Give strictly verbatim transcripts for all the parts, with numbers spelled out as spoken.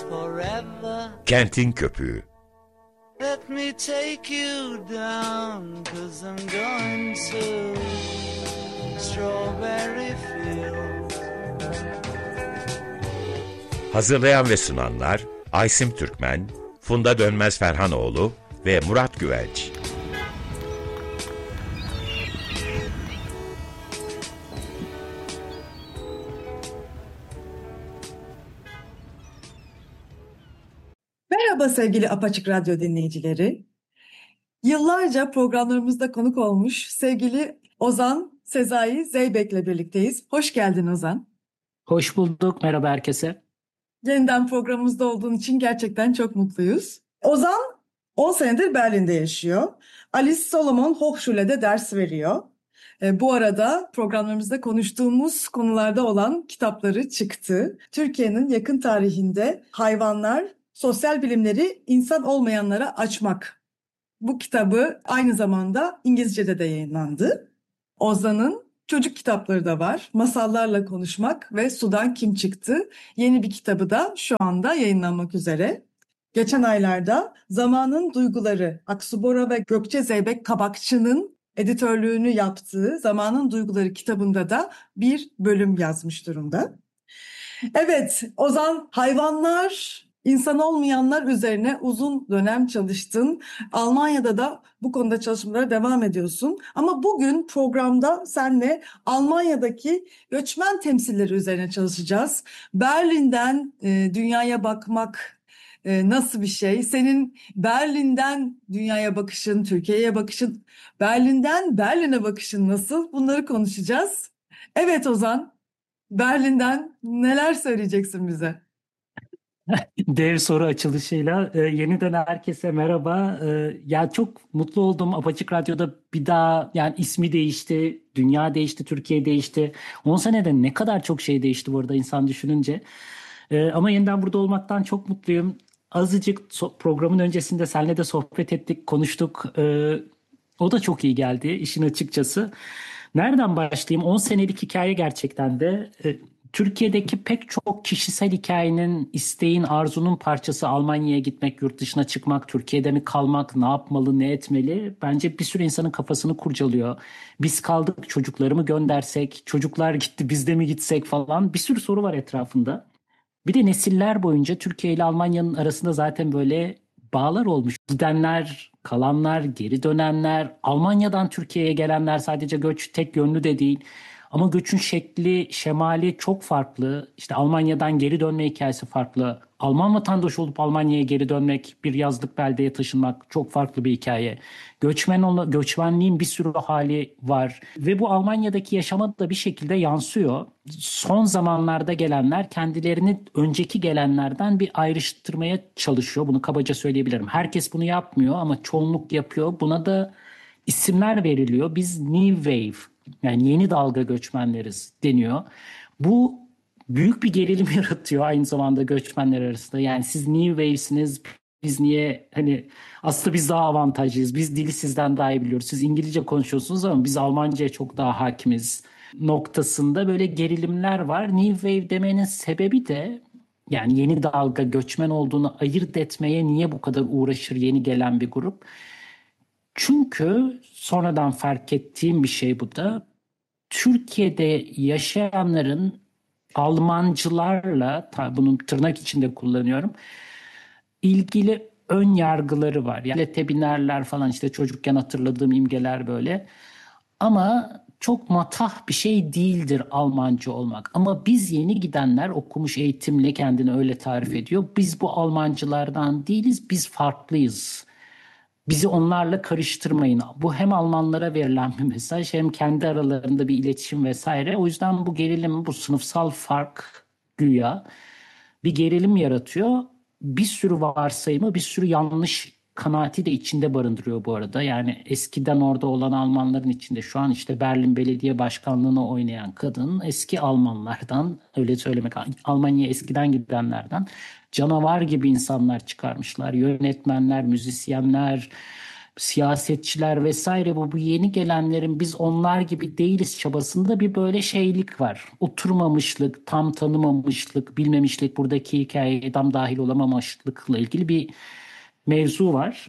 forever. Kentin Köpüğü. Let me take you down, 'cause I'm going to Strawberry Fields. Hazırlayan ve sunanlar Aysim Türkmen, Funda Dönmez Ferhanoğlu ve Murat Güvelç. Merhaba sevgili Apaçık Radyo dinleyicileri. Yıllarca programlarımızda konuk olmuş sevgili Ozan Sezai Zeybek'le birlikteyiz. Hoş geldin Ozan. Hoş bulduk. Merhaba herkese. Yeniden programımızda olduğun için gerçekten çok mutluyuz. Ozan on senedir Berlin'de yaşıyor. Alice Solomon Hochschule'de ders veriyor. E, bu arada programlarımızda konuştuğumuz konularda olan kitapları çıktı. Türkiye'nin yakın tarihinde hayvanlar, sosyal bilimleri insan olmayanlara açmak. Bu kitabı aynı zamanda İngilizce'de de yayınlandı. Ozan'ın çocuk kitapları da var. Masallarla Konuşmak ve Sudan Kim Çıktı? Yeni bir kitabı da şu anda yayınlanmak üzere. Geçen aylarda Zamanın Duyguları, Aksubora ve Gökçe Zeybek Kabakçı'nın editörlüğünü yaptığı Zamanın Duyguları kitabında da bir bölüm yazmış durumda. Evet, Ozan, hayvanlar, insan olmayanlar üzerine uzun dönem çalıştın. Almanya'da da bu konuda çalışmalara devam ediyorsun. Ama bugün programda seninle Almanya'daki göçmen temsilleri üzerine çalışacağız. Berlin'den e, dünyaya bakmak e, nasıl bir şey? Senin Berlin'den dünyaya bakışın, Türkiye'ye bakışın, Berlin'den Berlin'e bakışın nasıl? Bunları konuşacağız. Evet Ozan, Berlin'den neler söyleyeceksin bize? Dev soru açılışıyla e, yeniden herkese merhaba. E, ya çok mutlu oldum. Apaçık Radyo'da bir daha, yani ismi değişti, dünya değişti, Türkiye değişti. on senede ne kadar çok şey değişti bu arada insan düşününce. E, ama yeniden burada olmaktan çok mutluyum. Azıcık so- programın öncesinde seninle de sohbet ettik, konuştuk. E, o da çok iyi geldi işin açıkçası. Nereden başlayayım? on senelik hikaye gerçekten de. E, Türkiye'deki pek çok kişisel hikayenin, isteğin, arzunun parçası Almanya'ya gitmek, yurt dışına çıkmak, Türkiye'de mi kalmak, ne yapmalı, ne etmeli? Bence bir sürü insanın kafasını kurcalıyor. Biz kaldık, çocukları mı göndersek, çocuklar gitti, biz de mi gitsek falan, bir sürü soru var etrafında. Bir de nesiller boyunca Türkiye ile Almanya'nın arasında zaten böyle bağlar olmuş. Gidenler, kalanlar, geri dönenler, Almanya'dan Türkiye'ye gelenler, sadece göç tek yönlü de değil. Ama göçün şekli, şemali çok farklı. İşte Almanya'dan geri dönme hikayesi farklı. Alman vatandaşı olup Almanya'ya geri dönmek, bir yazlık beldeye taşınmak çok farklı bir hikaye. Göçmen olma, göçmenliğin bir sürü hali var. Ve bu Almanya'daki yaşama da bir şekilde yansıyor. Son zamanlarda gelenler kendilerini önceki gelenlerden bir ayrıştırmaya çalışıyor. Bunu kabaca söyleyebilirim. Herkes bunu yapmıyor ama çoğunluk yapıyor. Buna da isimler veriliyor. Biz New Wave, yani yeni dalga göçmenleriz deniyor. Bu büyük bir gerilim yaratıyor aynı zamanda göçmenler arasında. Yani siz New Wave'siniz, biz niye, hani aslında biz daha avantajlıyız. Biz dili sizden daha iyi biliyoruz. Siz İngilizce konuşuyorsunuz ama biz Almanca'ya çok daha hakimiz noktasında böyle gerilimler var. New Wave demenin sebebi de, yani yeni dalga göçmen olduğunu ayırt etmeye niye bu kadar uğraşır yeni gelen bir grup? Çünkü sonradan fark ettiğim bir şey bu da. Türkiye'de yaşayanların Almancılarla, bunun tırnak içinde kullanıyorum, ilgili ön yargıları var. Yani bilete binerler falan, işte çocukken hatırladığım imgeler böyle. Ama çok matah bir şey değildir Almancı olmak. Ama biz yeni gidenler, okumuş, eğitimli, kendini öyle tarif ediyor. Biz bu Almancılardan değiliz, biz farklıyız. Bizi onlarla karıştırmayın. Bu hem Almanlara verilen bir mesaj, hem kendi aralarında bir iletişim vesaire. O yüzden bu gerilim, bu sınıfsal fark güya bir gerilim yaratıyor. Bir sürü varsayımı, bir sürü yanlış kanaati de içinde barındırıyor bu arada. Yani eskiden orada olan Almanların içinde şu an işte Berlin Belediye Başkanlığı'na oynayan kadın eski Almanlardan, öyle söylemek, Almanya'ya eskiden gidenlerden canavar gibi insanlar çıkarmışlar. Yönetmenler, müzisyenler, siyasetçiler vesaire bu, bu yeni gelenlerin biz onlar gibi değiliz çabasında bir böyle şeylik var. Oturmamışlık, tam tanımamışlık, bilmemişlik, buradaki hikayeye tam dahil olamamışlıkla ilgili bir mevzu var.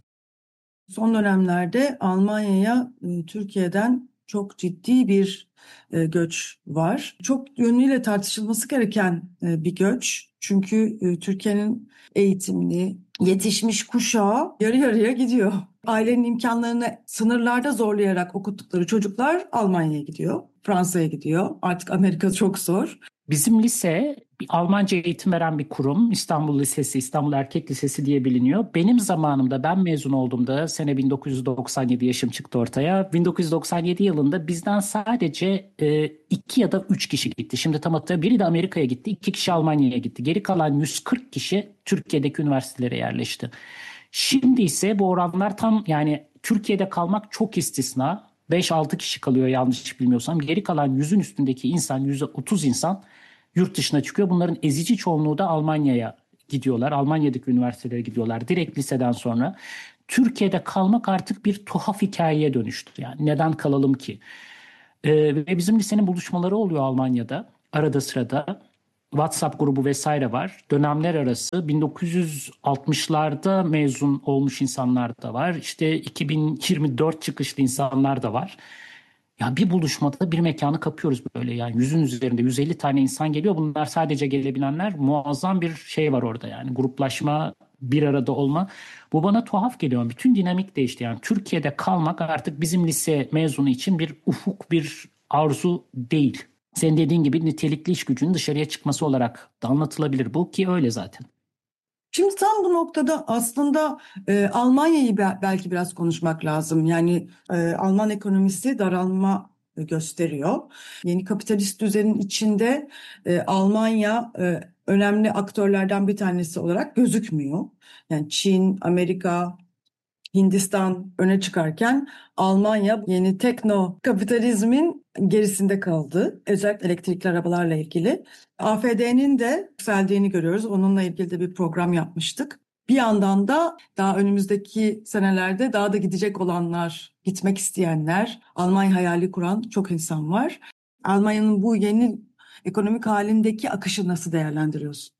Son dönemlerde Almanya'ya e, Türkiye'den çok ciddi bir e, göç var. Çok yönüyle tartışılması gereken e, bir göç. Çünkü e, Türkiye'nin eğitimli, yetişmiş kuşağı yarı yarıya gidiyor. Ailenin imkanlarını sınırlarda zorlayarak okuttukları çocuklar Almanya'ya gidiyor, Fransa'ya gidiyor. Artık Amerika çok zor. Bizim lise bir Almanca eğitim veren bir kurum. İstanbul Lisesi, İstanbul Erkek Lisesi diye biliniyor. Benim zamanımda ben mezun olduğumda sene bin dokuz yüz doksan yedi yaşım çıktı ortaya. bin dokuz yüz doksan yedi yılında bizden sadece e, iki ya da üç kişi gitti. Şimdi tam hatırlamıyorum. Biri de Amerika'ya gitti, iki kişi Almanya'ya gitti. Geri kalan yüz kırk kişi Türkiye'deki üniversitelere yerleşti. Şimdi ise bu oranlar tam yani Türkiye'de kalmak çok istisna. beş altı kişi kalıyor yanlış bilmiyorsam. Geri kalan yüzün üstündeki insan, yüzde otuz insan yurt dışına çıkıyor. Bunların ezici çoğunluğu da Almanya'ya gidiyorlar. Almanya'daki üniversitelere gidiyorlar direkt liseden sonra. Türkiye'de kalmak artık bir tuhaf hikayeye dönüştü. Yani neden kalalım ki? Ee, ve bizim lisenin buluşmaları oluyor Almanya'da. Arada sırada. WhatsApp grubu vesaire var. Dönemler arası bin dokuz yüz altmışlarda mezun olmuş insanlar da var. İşte iki bin yirmi dört çıkışlı insanlar da var. Ya bir buluşmada bir mekanı kapıyoruz böyle yani yüzün üzerinde yüz elli tane insan geliyor. Bunlar sadece gelebilenler, muazzam bir şey var orada yani gruplaşma, bir arada olma. Bu bana tuhaf geliyor. Bütün dinamik değişti yani Türkiye'de kalmak artık bizim lise mezunu için bir ufuk, bir arzu değil. Senin dediğin gibi nitelikli iş gücünün dışarıya çıkması olarak da anlatılabilir bu ki öyle zaten. Şimdi tam bu noktada aslında e, Almanya'yı be- belki biraz konuşmak lazım. Yani e, Alman ekonomisi daralma gösteriyor. Yeni kapitalist düzenin içinde e, Almanya e, önemli aktörlerden bir tanesi olarak gözükmüyor. Yani Çin, Amerika, Hindistan öne çıkarken Almanya yeni tekno kapitalizmin gerisinde kaldı. Özellikle elektrikli arabalarla ilgili. A F D'nin de yükseldiğini görüyoruz. Onunla ilgili de bir program yapmıştık. Bir yandan da daha önümüzdeki senelerde daha da gidecek olanlar, gitmek isteyenler, Almanya hayali kuran çok insan var. Almanya'nın bu yeni ekonomik halindeki akışı nasıl değerlendiriyorsun?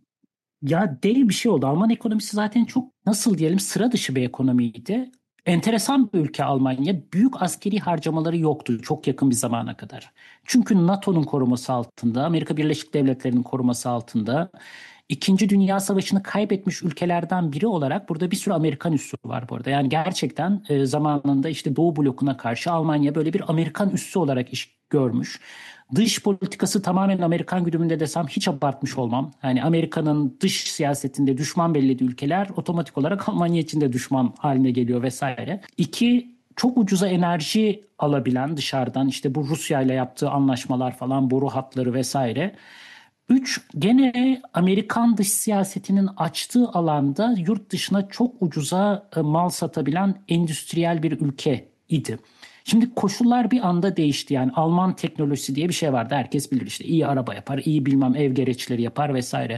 Ya dev bir şey oldu. Alman ekonomisi zaten çok nasıl diyelim sıra dışı bir ekonomiydi. Enteresan bir ülke Almanya. Büyük askeri harcamaları yoktu çok yakın bir zamana kadar. Çünkü NATO'nun koruması altında, Amerika Birleşik Devletleri'nin koruması altında. İkinci Dünya Savaşı'nı kaybetmiş ülkelerden biri olarak burada bir sürü Amerikan üssü var bu arada. Yani gerçekten e, zamanında işte Doğu blokuna karşı Almanya böyle bir Amerikan üssü olarak iş görmüş. Dış politikası tamamen Amerikan güdümünde desem hiç abartmış olmam. Yani Amerika'nın dış siyasetinde düşman bellediği ülkeler otomatik olarak Almanya için de düşman haline geliyor vesaire. İki, çok ucuza enerji alabilen dışarıdan işte bu Rusya ile yaptığı anlaşmalar falan boru hatları vesaire. Üç, gene Amerikan dış siyasetinin açtığı alanda yurt dışına çok ucuza e, mal satabilen endüstriyel bir ülke idi. Şimdi koşullar bir anda değişti yani Alman teknolojisi diye bir şey vardı herkes bilir işte iyi araba yapar, iyi bilmem ev gereçleri yapar vesaire.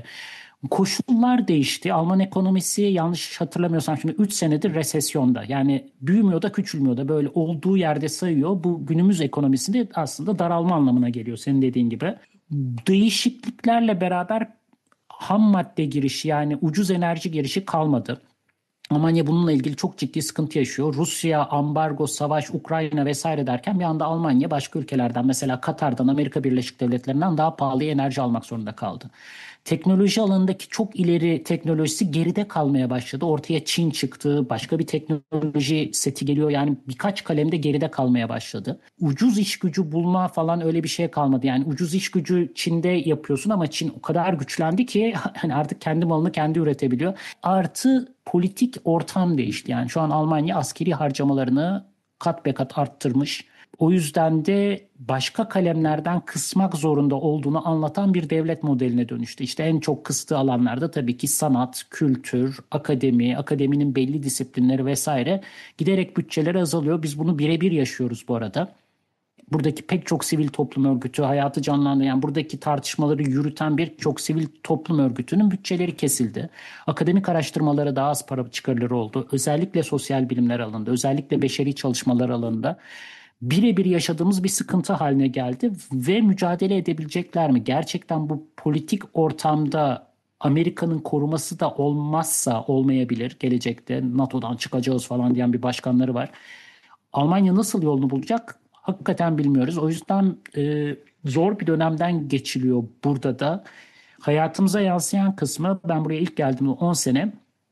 Koşullar değişti. Alman ekonomisi yanlış hatırlamıyorsam şimdi üç senedir resesyonda. Yani büyümüyor da küçülmüyor da böyle olduğu yerde sayıyor. Bu günümüz ekonomisinde aslında daralma anlamına geliyor senin dediğin gibi. Değişikliklerle beraber ham madde girişi yani ucuz enerji girişi kalmadı. Almanya bununla ilgili çok ciddi sıkıntı yaşıyor. Rusya, ambargo, savaş, Ukrayna vesaire derken bir anda Almanya başka ülkelerden mesela Katar'dan, Amerika Birleşik Devletleri'nden daha pahalı enerji almak zorunda kaldı. Teknoloji alanındaki çok ileri teknolojisi geride kalmaya başladı. Ortaya Çin çıktı, başka bir teknoloji seti geliyor. Yani birkaç kalemde geride kalmaya başladı. Ucuz iş gücü bulma falan öyle bir şey kalmadı. Yani ucuz iş gücü Çin'de yapıyorsun ama Çin o kadar güçlendi ki hani artık kendi malını kendi üretebiliyor. Artı politik ortam değişti. Yani şu an Almanya askeri harcamalarını kat be kat arttırmış. O yüzden de başka kalemlerden kısmak zorunda olduğunu anlatan bir devlet modeline dönüştü. İşte en çok kıstığı alanlarda tabii ki sanat, kültür, akademi, akademinin belli disiplinleri vesaire giderek bütçeleri azalıyor. Biz bunu birebir yaşıyoruz bu arada. buradaki pek çok sivil toplum örgütü, hayatı canlandıran, buradaki tartışmaları yürüten birçok sivil toplum örgütünün bütçeleri kesildi. Akademik araştırmalara daha az para çıkarıları oldu. Özellikle sosyal bilimler alanında, özellikle beşeri çalışmalar alanında birebir yaşadığımız bir sıkıntı haline geldi ve mücadele edebilecekler mi? Gerçekten bu politik ortamda Amerika'nın koruması da olmazsa olmayabilir gelecekte, NATO'dan çıkacağız falan diyen bir başkanları var. Almanya nasıl yolunu bulacak? Hakikaten bilmiyoruz. O yüzden e, zor bir dönemden geçiliyor burada da. Hayatımıza yansıyan kısmı, ben buraya ilk geldiğimde on sene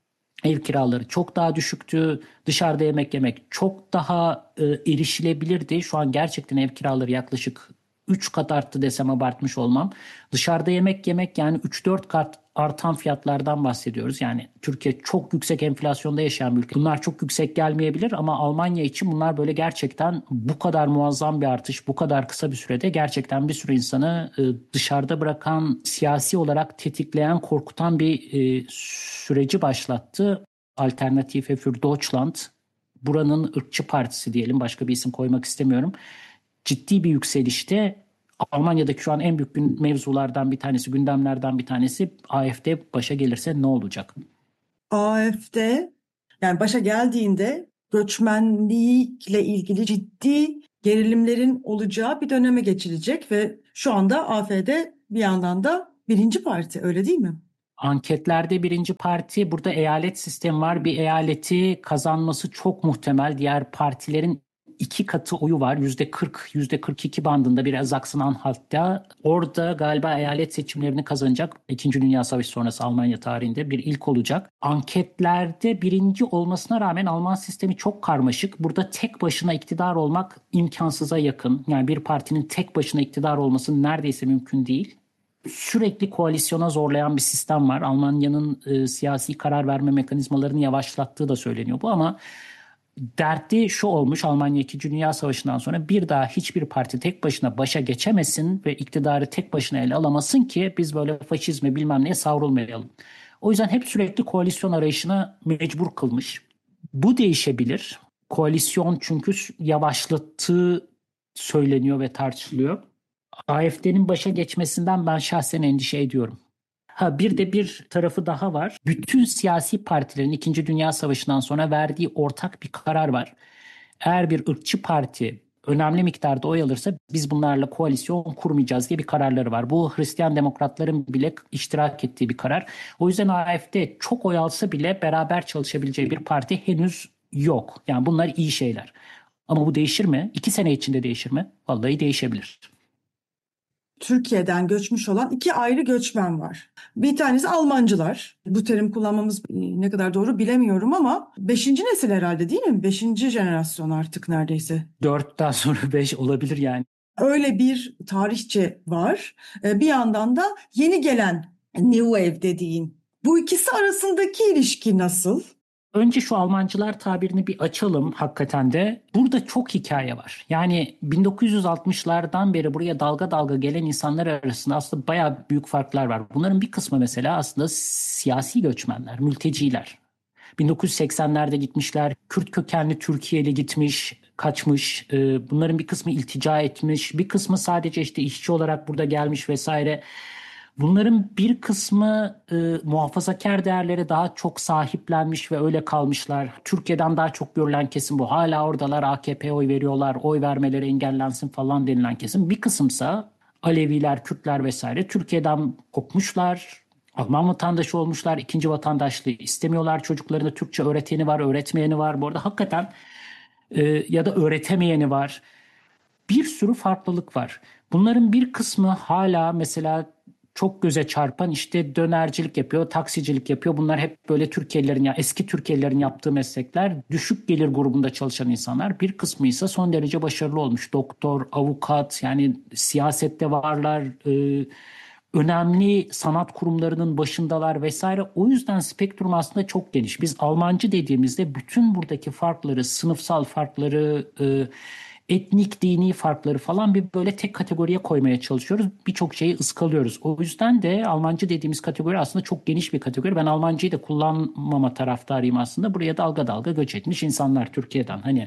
ev kiraları çok daha düşüktü. Dışarıda yemek yemek çok daha e, erişilebilirdi. Şu an gerçekten ev kiraları yaklaşık üç kat arttı desem abartmış olmam. Dışarıda yemek yemek yani üç dört kat artan fiyatlardan bahsediyoruz. Yani Türkiye çok yüksek enflasyonda yaşayan bir ülke. Bunlar çok yüksek gelmeyebilir ama Almanya için bunlar böyle gerçekten bu kadar muazzam bir artış, bu kadar kısa bir sürede gerçekten bir sürü insanı e, dışarıda bırakan, siyasi olarak tetikleyen, korkutan bir e, süreci başlattı. Alternative für Deutschland, buranın ırkçı partisi diyelim, başka bir isim koymak istemiyorum. Ciddi bir yükselişte. Almanya'daki şu an en büyük gün, mevzulardan bir tanesi, gündemlerden bir tanesi A F D başa gelirse ne olacak? A F D yani başa geldiğinde göçmenlikle ilgili ciddi gerilimlerin olacağı bir döneme geçilecek ve şu anda A F D bir yandan da birinci parti, öyle değil mi? Anketlerde birinci parti. Burada eyalet sistemi var. Bir eyaleti kazanması çok muhtemel. Diğer partilerin iki katı oyu var. yüzde kırk, yüzde kırk iki bandında bir Sachsen-Anhalt'ta. Orada galiba eyalet seçimlerini kazanacak. İkinci Dünya Savaşı sonrası Almanya tarihinde bir ilk olacak. Anketlerde birinci olmasına rağmen Alman sistemi çok karmaşık. Burada tek başına iktidar olmak imkansıza yakın. Yani bir partinin tek başına iktidar olması neredeyse mümkün değil. Sürekli koalisyona zorlayan bir sistem var. Almanya'nın e, siyasi karar verme mekanizmalarını yavaşlattığı da söyleniyor bu, ama derdi şu olmuş: Almanya ikinci. Dünya Savaşı'ndan sonra bir daha hiçbir parti tek başına başa geçemesin ve iktidarı tek başına ele alamasın ki biz böyle faşizme bilmem neye savrulmayalım. O yüzden hep sürekli koalisyon arayışına mecbur kılmış. Bu değişebilir. Koalisyon çünkü yavaşlattığı söyleniyor ve tartışılıyor. A F D'nin başa geçmesinden ben şahsen endişe ediyorum. Ha, bir de bir tarafı daha var. Bütün siyasi partilerin İkinci Dünya Savaşı'ndan sonra verdiği ortak bir karar var. Eğer bir ırkçı parti önemli miktarda oy alırsa biz bunlarla koalisyon kurmayacağız diye bir kararları var. Bu Hristiyan demokratların bile iştirak ettiği bir karar. O yüzden A F D çok oy alsa bile beraber çalışabileceği bir parti henüz yok. Yani bunlar iyi şeyler. Ama bu değişir mi? İki sene içinde değişir mi? Vallahi değişebilir. Türkiye'den göçmüş olan iki ayrı göçmen var. Bir tanesi Almancılar. Bu terim kullanmamız e, ne kadar doğru bilemiyorum ama beşinci nesil herhalde, değil mi? Beşinci jenerasyon artık neredeyse. Dörtten sonra beş olabilir yani. Öyle bir tarihçe var. E, Bir yandan da yeni gelen New Wave dediğin. Bu ikisi arasındaki ilişki nasıl? Önce şu Almancılar tabirini bir açalım hakikaten de. Burada çok hikaye var. Yani bin dokuz yüz altmışlardan beri buraya dalga dalga gelen insanlar arasında aslında bayağı büyük farklar var. Bunların bir kısmı mesela aslında siyasi göçmenler, mülteciler. bin dokuz yüz seksenlerde gitmişler, Kürt kökenli Türkiye'li gitmiş, kaçmış. Bunların bir kısmı iltica etmiş, bir kısmı sadece işte işçi olarak burada gelmiş vesaire. Bunların bir kısmı e, muhafazakar değerlere daha çok sahiplenmiş ve öyle kalmışlar. Türkiye'den daha çok görülen kesim bu. Hala oradalar, A K P'ye oy veriyorlar, oy vermeleri engellensin falan denilen kesim. Bir kısımsa Aleviler, Kürtler vesaire Türkiye'den kopmuşlar. Alman vatandaşı olmuşlar, ikinci vatandaşlığı istemiyorlar. Çocuklarında Türkçe öğreteni var, öğretmeyeni var. Bu arada hakikaten e, ya da öğretemeyeni var. Bir sürü farklılık var. Bunların bir kısmı hala mesela çok göze çarpan işte dönercilik yapıyor, taksicilik yapıyor. Bunlar hep böyle Türkiye'lilerin, ya eski Türkiye'lilerin yaptığı meslekler. Düşük gelir grubunda çalışan insanlar. Bir kısmı ise son derece başarılı olmuş. Doktor, avukat, yani siyasette varlar. E, önemli sanat kurumlarının başındalar vesaire. O yüzden spektrum aslında çok geniş. Biz Almancı dediğimizde bütün buradaki farkları, sınıfsal farkları, e, etnik, dini farkları falan bir böyle tek kategoriye koymaya çalışıyoruz. Birçok şeyi ıskalıyoruz. O yüzden de Almancı dediğimiz kategori aslında çok geniş bir kategori. Ben Almancıyı da kullanmama taraftarıyım aslında. Buraya dalga dalga göç etmiş insanlar Türkiye'den. Hani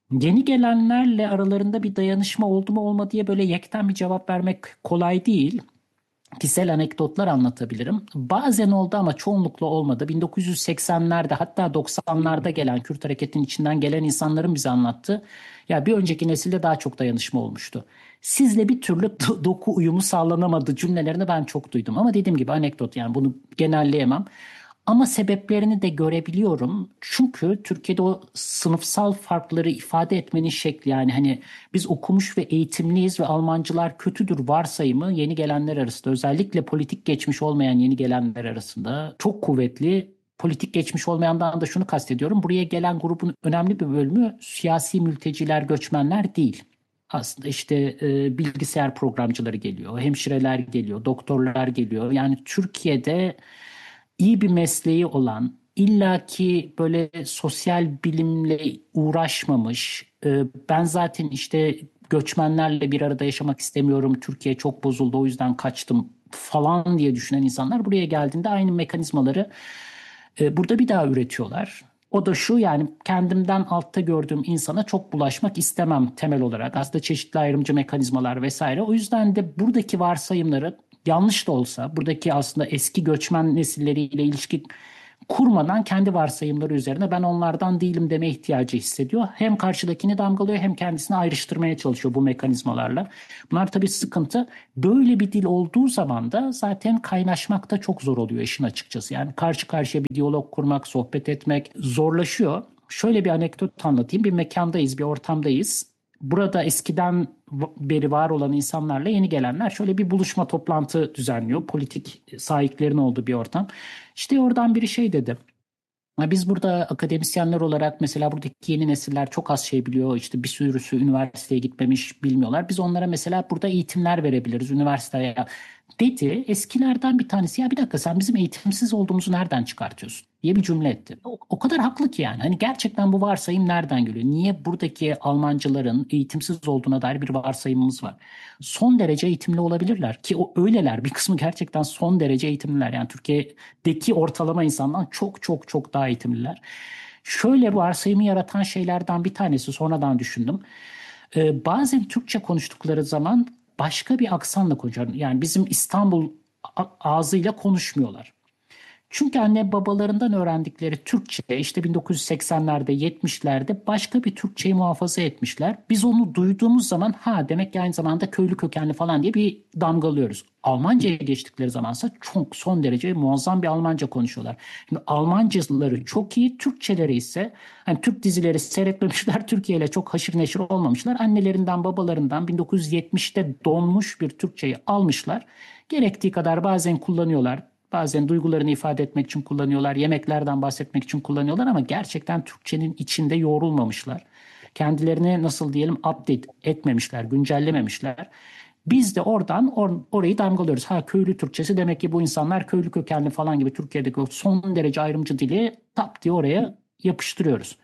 Yeni gelenlerle aralarında bir dayanışma oldu mu olmadı diye böyle yekten bir cevap vermek kolay değil. Kişisel anekdotlar anlatabilirim. Bazen oldu ama çoğunlukla olmadı. bin dokuz yüz seksenlerde hatta doksanlarda gelen Kürt hareketinin içinden gelen insanların bize anlattı. Ya bir önceki nesilde daha çok dayanışma olmuştu. Sizle bir türlü do- doku uyumu sağlanamadı cümlelerini ben çok duydum. Ama dediğim gibi anekdot, yani bunu genelleyemem. Ama sebeplerini de görebiliyorum. Çünkü Türkiye'de o sınıfsal farkları ifade etmenin şekli, yani hani biz okumuş ve eğitimliyiz ve Almancılar kötüdür varsayımı yeni gelenler arasında, özellikle politik geçmiş olmayan yeni gelenler arasında çok kuvvetli. Politik geçmiş olmayandan da şunu kastediyorum. Buraya gelen grubun önemli bir bölümü siyasi mülteciler, göçmenler değil. Aslında işte e, bilgisayar programcıları geliyor, hemşireler geliyor, doktorlar geliyor. Yani Türkiye'de iyi bir mesleği olan, illaki böyle sosyal bilimle uğraşmamış, e, ben zaten işte göçmenlerle bir arada yaşamak istemiyorum, Türkiye çok bozuldu o yüzden kaçtım falan diye düşünen insanlar buraya geldiğinde aynı mekanizmaları e, burada bir daha üretiyorlar. O da şu, yani kendimden altta gördüğüm insana çok bulaşmak istemem temel olarak. Aslında çeşitli ayrımcı mekanizmalar vesaire. O yüzden de buradaki varsayımları yanlış da olsa, buradaki aslında eski göçmen nesilleriyle ilişki kurmadan kendi varsayımları üzerine ben onlardan değilim deme ihtiyacı hissediyor. Hem karşıdakini damgalıyor hem kendisini ayrıştırmaya çalışıyor bu mekanizmalarla. Bunlar tabii sıkıntı. Böyle bir dil olduğu zaman da zaten kaynaşmak da çok zor oluyor işin açıkçası. Yani karşı karşıya bir diyalog kurmak, sohbet etmek zorlaşıyor. Şöyle bir anekdot anlatayım. Bir mekandayız, bir ortamdayız. Burada eskiden beri var olan insanlarla yeni gelenler şöyle bir buluşma, toplantı düzenliyor. Politik sahiplerin olduğu bir ortam. İşte oradan biri şey dedi. Biz burada akademisyenler olarak mesela buradaki yeni nesiller çok az şey biliyor. İşte bir sürüsü üniversiteye gitmemiş, bilmiyorlar. Biz onlara mesela burada eğitimler verebiliriz üniversiteye dedi. Eskilerden bir tanesi, ya bir dakika sen bizim eğitimsiz olduğumuzu nereden çıkartıyorsun diye bir cümle etti. O, o kadar haklı ki yani. Hani gerçekten bu varsayım nereden geliyor? Niye buradaki Almancıların eğitimsiz olduğuna dair bir varsayımımız var? Son derece eğitimli olabilirler ki o öyleler. Bir kısmı gerçekten son derece eğitimliler. Yani Türkiye'deki ortalama insandan çok çok çok daha eğitimliler. Şöyle varsayımı yaratan şeylerden bir tanesi, sonradan düşündüm. Ee, bazen Türkçe konuştukları zaman başka bir aksanla konuşuyorlar. Yani bizim İstanbul a- ağzıyla konuşmuyorlar. Çünkü anne babalarından öğrendikleri Türkçe işte bin dokuz yüz seksenlerde, yetmişlerde başka bir Türkçeyi muhafaza etmişler. Biz onu duyduğumuz zaman ha demek ki aynı zamanda köylü kökenli falan diye bir damgalıyoruz. Almanca'ya geçtikleri zamansa çok son derece muazzam bir Almanca konuşuyorlar. Şimdi Almancaları çok iyi, Türkçeleri ise hani Türk dizileri seyretmemişler, Türkiye ile çok haşır neşir olmamışlar. Annelerinden babalarından bin dokuz yüz yetmişte donmuş bir Türkçeyi almışlar. Gerektiği kadar bazen kullanıyorlar. Bazen duygularını ifade etmek için kullanıyorlar, yemeklerden bahsetmek için kullanıyorlar ama gerçekten Türkçenin içinde yoğrulmamışlar. Kendilerini nasıl diyelim update etmemişler, güncellememişler. Biz de oradan or- orayı damgalıyoruz. Ha köylü Türkçesi, demek ki bu insanlar köylü kökenli falan gibi Türkiye'deki o son derece ayrımcı dili tap diye oraya yapıştırıyoruz.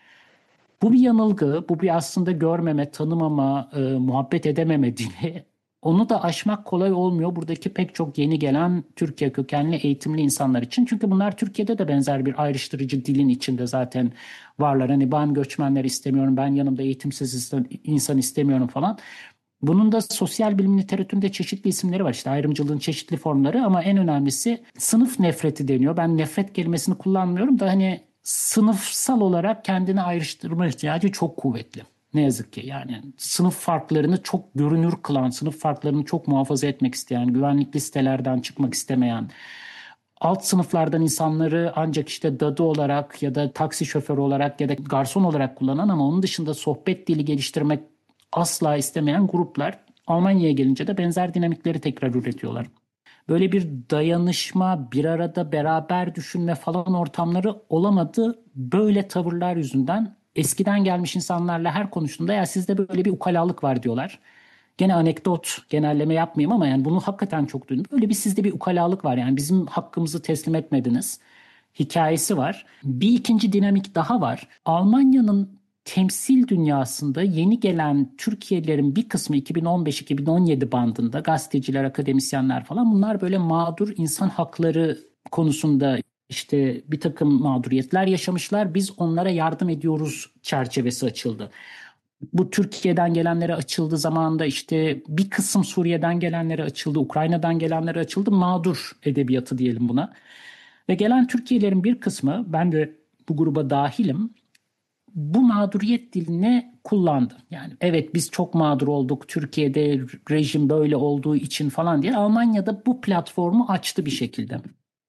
Bu bir yanılgı, bu bir aslında görmeme, tanımama, e, muhabbet edememe dili. Onu da aşmak kolay olmuyor buradaki pek çok yeni gelen Türkiye kökenli eğitimli insanlar için. Çünkü bunlar Türkiye'de de benzer bir ayrıştırıcı dilin içinde zaten varlar. Hani ben göçmenler istemiyorum, ben yanımda eğitimsiz insan istemiyorum falan. Bunun da sosyal bilim literatüründe çeşitli isimleri var. İşte ayrımcılığın çeşitli formları ama en önemlisi sınıf nefreti deniyor. Ben nefret kelimesini kullanmıyorum da hani sınıfsal olarak kendini ayrıştırma ihtiyacı çok kuvvetli. Ne yazık ki yani sınıf farklarını çok görünür kılan, sınıf farklarını çok muhafaza etmek isteyen, güvenlikli sitelerden çıkmak istemeyen, alt sınıflardan insanları ancak işte dadı olarak ya da taksi şoförü olarak ya da garson olarak kullanan ama onun dışında sohbet dili geliştirmek asla istemeyen gruplar Almanya'ya gelince de benzer dinamikleri tekrar üretiyorlar. Böyle bir dayanışma, bir arada beraber düşünme falan ortamları olamadı. Böyle tavırlar yüzünden eskiden gelmiş insanlarla her konuştuğumda ya sizde böyle bir ukalalık var diyorlar. Gene anekdot, genelleme yapmayayım ama yani bunu hakikaten çok duydum. Böyle bir sizde bir ukalalık var, yani bizim hakkımızı teslim etmediniz hikayesi var. Bir ikinci dinamik daha var. Almanya'nın temsil dünyasında yeni gelen Türkiye'lilerin bir kısmı iki bin on beş iki bin on yedi bandında gazeteciler, akademisyenler falan, bunlar böyle mağdur insan hakları konusunda işte bir takım mağduriyetler yaşamışlar. Biz onlara yardım ediyoruz çerçevesi açıldı. Bu Türkiye'den gelenlere açıldı zamanında, işte bir kısım Suriye'den gelenlere açıldı, Ukrayna'dan gelenlere açıldı. Mağdur edebiyatı diyelim buna. Ve gelen Türkiye'lerin bir kısmı, ben de bu gruba dahilim, bu mağduriyet dilini kullandı. Yani evet biz çok mağdur olduk, Türkiye'de rejim böyle olduğu için falan diye Almanya'da bu platformu açtı bir şekilde.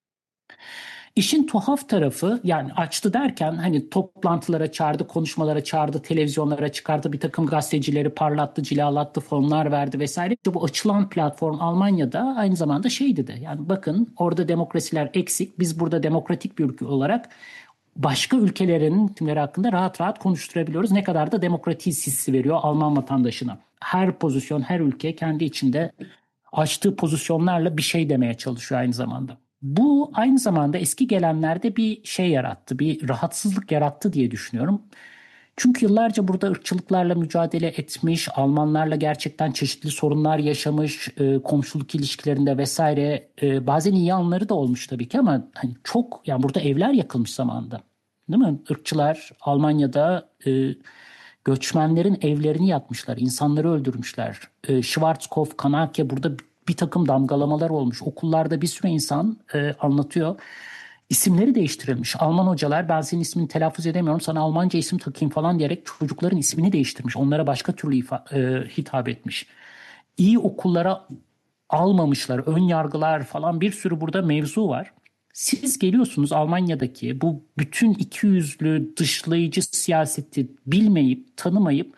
İşin tuhaf tarafı, yani açtı derken hani toplantılara çağırdı, konuşmalara çağırdı, televizyonlara çıkardı, bir takım gazetecileri parlattı, cilalattı, fonlar verdi vesaire. İşte bu açılan platform Almanya'da aynı zamanda şeydi de, yani bakın orada demokrasiler eksik, biz burada demokratik bir ülke olarak başka ülkelerin hükümleri hakkında rahat rahat konuşturabiliyoruz. Ne kadar da demokratiyiz hissi veriyor Alman vatandaşına. Her pozisyon, her ülke kendi içinde açtığı pozisyonlarla bir şey demeye çalışıyor aynı zamanda. Bu aynı zamanda eski gelenlerde bir şey yarattı, bir rahatsızlık yarattı diye düşünüyorum. Çünkü yıllarca burada ırkçılıklarla mücadele etmiş, Almanlarla gerçekten çeşitli sorunlar yaşamış, e, komşuluk ilişkilerinde vesaire. E, bazen iyi anları da olmuş tabii ki ama hani çok, yani burada evler yakılmış zamanında. Değil mi? Irkçılar Almanya'da e, göçmenlerin evlerini yakmışlar, insanları öldürmüşler. E, Schwarzkopf, Kanake, burada bir takım damgalamalar olmuş. Okullarda bir sürü insan e, anlatıyor. İsimleri değiştirilmiş. Alman hocalar, ben senin ismini telaffuz edemiyorum, sana Almanca isim takayım falan diyerek çocukların ismini değiştirmiş. Onlara başka türlü ifa- e, hitap etmiş. İyi okullara almamışlar. Ön yargılar falan, bir sürü burada mevzu var. Siz geliyorsunuz Almanya'daki bu bütün ikiyüzlü dışlayıcı siyaseti bilmeyip, tanımayıp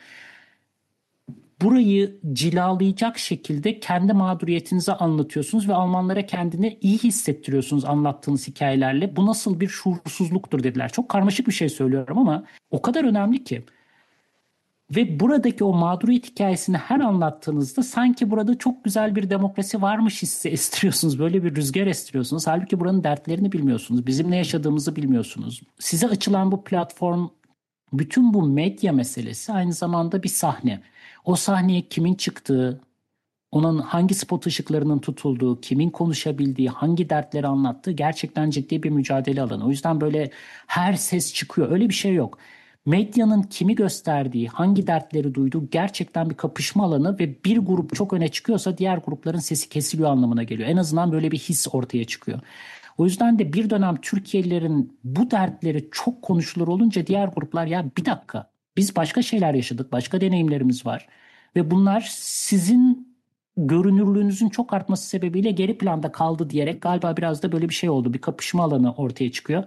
burayı cilalayacak şekilde kendi mağduriyetinizi anlatıyorsunuz ve Almanlara kendini iyi hissettiriyorsunuz anlattığınız hikayelerle. Bu nasıl bir şuursuzluktur dediler. Çok karmaşık bir şey söylüyorum ama o kadar önemli ki. Ve buradaki o mağduriyet hikayesini her anlattığınızda sanki burada çok güzel bir demokrasi varmış hissi estiriyorsunuz. Böyle bir rüzgar estiriyorsunuz. Halbuki buranın dertlerini bilmiyorsunuz. Bizim ne yaşadığımızı bilmiyorsunuz. Size açılan bu platform, bütün bu medya meselesi aynı zamanda bir sahne. O sahneye kimin çıktığı, onun hangi spot ışıklarının tutulduğu, kimin konuşabildiği, hangi dertleri anlattığı gerçekten ciddi bir mücadele alanı. O yüzden böyle her ses çıkıyor. Öyle bir şey yok. Medyanın kimi gösterdiği, hangi dertleri duyduğu gerçekten bir kapışma alanı ve bir grup çok öne çıkıyorsa diğer grupların sesi kesiliyor anlamına geliyor. En azından böyle bir his ortaya çıkıyor. O yüzden de bir dönem Türkiye'lilerin bu dertleri çok konuşulur olunca diğer gruplar, ya bir dakika, biz başka şeyler yaşadık, başka deneyimlerimiz var ve bunlar sizin görünürlüğünüzün çok artması sebebiyle geri planda kaldı diyerek galiba biraz da böyle bir şey oldu. Bir kapışma alanı ortaya çıkıyor.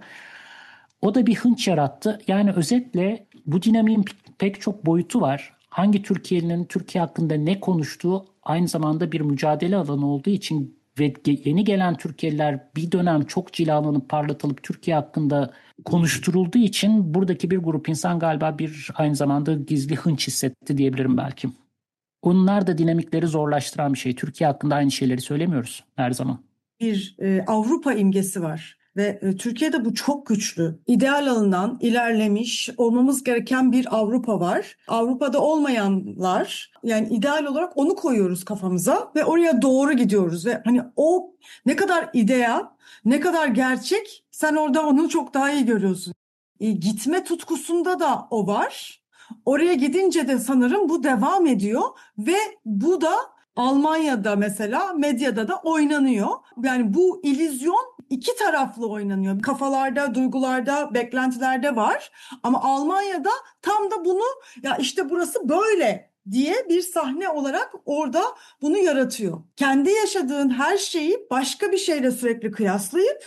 O da bir hınç yarattı. Yani özetle bu dinamiğin pek çok boyutu var. Hangi Türkiye'nin Türkiye hakkında ne konuştuğu aynı zamanda bir mücadele alanı olduğu için ve yeni gelen Türkiye'liler bir dönem çok cilalanıp parlatılıp Türkiye hakkında konuşturulduğu için buradaki bir grup insan galiba bir aynı zamanda gizli hınç hissetti diyebilirim belki. Onlar da dinamikleri zorlaştıran bir şey. Türkiye hakkında aynı şeyleri söylemiyoruz her zaman. Bir e, Avrupa imgesi var. Ve e, Türkiye'de bu çok güçlü. İdeal alınan, ilerlemiş, olmamız gereken bir Avrupa var. Avrupa'da olmayanlar, yani ideal olarak onu koyuyoruz kafamıza ve oraya doğru gidiyoruz. Ve hani o ne kadar ideal, ne kadar gerçek, sen orada onu çok daha iyi görüyorsun. E, gitme tutkusunda da o var. Oraya gidince de sanırım bu devam ediyor ve bu da Almanya'da mesela medyada da oynanıyor. Yani bu illüzyon iki taraflı oynanıyor. Kafalarda, duygularda, beklentilerde var. Ama Almanya'da tam da bunu, ya işte burası böyle diye bir sahne olarak orada bunu yaratıyor. Kendi yaşadığın her şeyi başka bir şeyle sürekli kıyaslayıp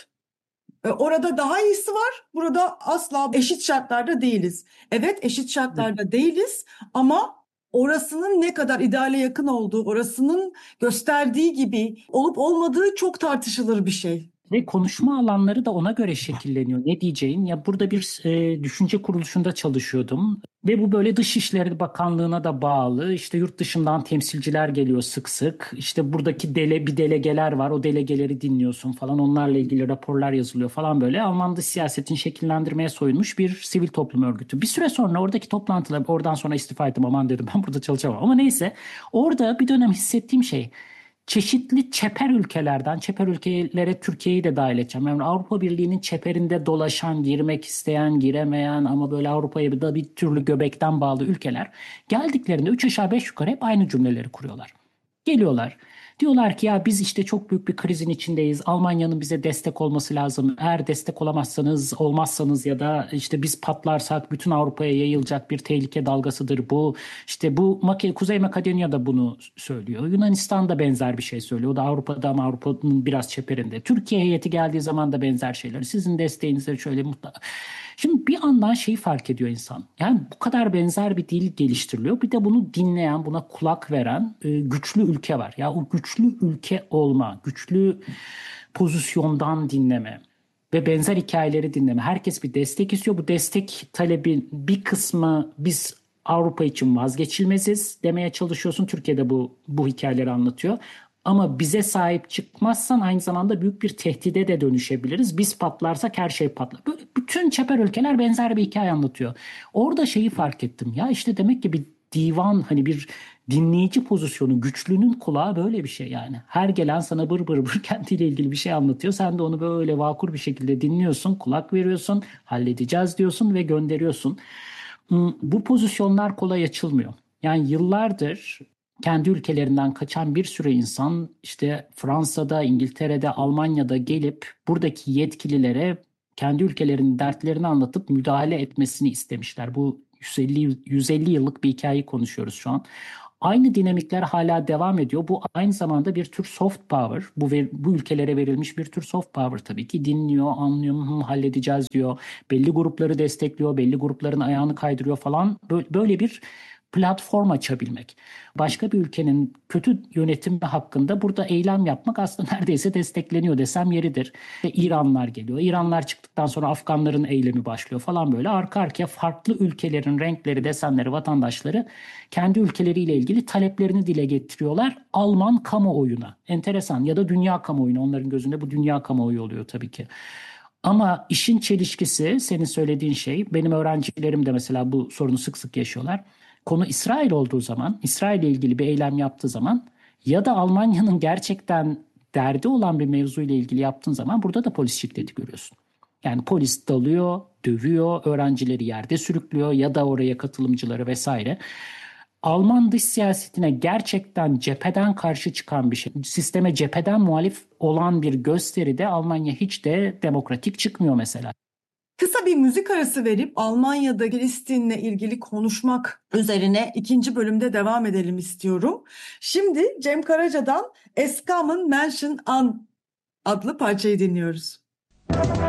orada daha iyisi var, burada asla eşit şartlarda değiliz. Evet, eşit şartlarda değiliz ama orasının ne kadar ideale yakın olduğu, orasının gösterdiği gibi olup olmadığı çok tartışılır bir şey. Ve konuşma alanları da ona göre şekilleniyor. Ne diyeceğin? Ya burada bir e, düşünce kuruluşunda çalışıyordum ve bu böyle Dışişleri Bakanlığı'na da bağlı. İşte yurt dışından temsilciler geliyor sık sık. İşte buradaki dele bir delegeler var. O delegeleri dinliyorsun falan. Onlarla ilgili raporlar yazılıyor falan böyle. Alman dış siyasetin şekillendirmeye soyunmuş bir sivil toplum örgütü. Bir süre sonra oradaki toplantılar, oradan sonra istifa ettim, aman dedim ben burada çalışamam. Ama neyse, orada bir dönem hissettiğim şey, çeşitli çeper ülkelerden, çeper ülkelere Türkiye'yi de dahil edeceğim. Yani Avrupa Birliği'nin çeperinde dolaşan, girmek isteyen, giremeyen ama böyle Avrupa'ya da bir türlü göbekten bağlı ülkeler geldiklerinde üç aşağı beş yukarı hep aynı cümleleri kuruyorlar. Geliyorlar. Diyorlar ki ya biz işte çok büyük bir krizin içindeyiz. Almanya'nın bize destek olması lazım. Eğer destek olamazsanız, olmazsanız ya da işte biz patlarsak bütün Avrupa'ya yayılacak bir tehlike dalgasıdır bu. İşte bu Kuzey Makedonya da bunu söylüyor. Yunanistan da benzer bir şey söylüyor. O da Avrupa'da ama Avrupa'nın biraz çeperinde. Türkiye heyeti geldiği zaman da benzer şeyler. Sizin desteğinizle şöyle mutlaka. Şimdi bir yandan şeyi fark ediyor insan. Yani bu kadar benzer bir dil geliştiriliyor. Bir de bunu dinleyen, buna kulak veren e, güçlü ülke var. Ya o güçlü ülke olma, güçlü pozisyondan dinleme ve benzer hikayeleri dinleme. Herkes bir destek istiyor. Bu destek talebin bir kısmı biz Avrupa için vazgeçilmeziz demeye çalışıyorsun. Türkiye'de bu bu hikayeleri anlatıyor. Ama bize sahip çıkmazsan aynı zamanda büyük bir tehdide de dönüşebiliriz. Biz patlarsak her şey patlar. Böyle bütün çeper ülkeler benzer bir hikaye anlatıyor. Orada şeyi fark ettim. Ya işte demek ki bir divan, hani bir dinleyici pozisyonu, güçlünün kulağı böyle bir şey yani. Her gelen sana bır bır bır kendiyle ilgili bir şey anlatıyor. Sen de onu böyle vakur bir şekilde dinliyorsun, kulak veriyorsun, halledeceğiz diyorsun ve gönderiyorsun. Bu pozisyonlar kolay açılmıyor. Yani yıllardır kendi ülkelerinden kaçan bir sürü insan işte Fransa'da, İngiltere'de, Almanya'da gelip buradaki yetkililere kendi ülkelerinin dertlerini anlatıp müdahale etmesini istemişler. Bu yüz elli yüz elli yıllık bir hikayeyi konuşuyoruz şu an. Aynı dinamikler hala devam ediyor. Bu aynı zamanda bir tür soft power. Bu, bu ülkelere verilmiş bir tür soft power tabii ki. Dinliyor, anlıyor, hı, halledeceğiz diyor. Belli grupları destekliyor, belli grupların ayağını kaydırıyor falan. Böyle bir platform açabilmek. Başka bir ülkenin kötü yönetimi hakkında burada eylem yapmak aslında neredeyse destekleniyor desem yeridir. İşte İranlar geliyor. İranlar çıktıktan sonra Afganların eylemi başlıyor falan böyle. Arka arkaya farklı ülkelerin renkleri, desenleri, vatandaşları kendi ülkeleriyle ilgili taleplerini dile getiriyorlar. Alman kamuoyuna. Enteresan. Ya da dünya kamuoyuna. Onların gözünde bu dünya kamuoyu oluyor tabii ki. Ama işin çelişkisi, senin söylediğin şey, benim öğrencilerim de mesela bu sorunu sık sık yaşıyorlar. Konu İsrail olduğu zaman, İsrail ile ilgili bir eylem yaptığı zaman ya da Almanya'nın gerçekten derdi olan bir mevzuyla ilgili yaptığın zaman burada da polis şiddeti görüyorsun. Yani polis dalıyor, dövüyor, öğrencileri yerde sürüklüyor ya da oraya katılımcıları vesaire. Alman dış siyasetine gerçekten cepheden karşı çıkan bir şey, sisteme cepheden muhalif olan bir gösteride Almanya hiç de demokratik çıkmıyor mesela. Kısa bir müzik arası verip Almanya'da Filistin'le ilgili konuşmak üzerine ikinci bölümde devam edelim istiyorum. Şimdi Cem Karaca'dan Es kamen Menschen an adlı parçayı dinliyoruz.